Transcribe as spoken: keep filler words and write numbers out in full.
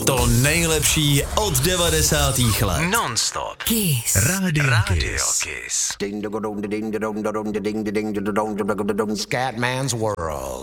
To nejlepší od devadesátých let. Non-stop. Kiss. Radio, Radio Kiss. Scatman's World.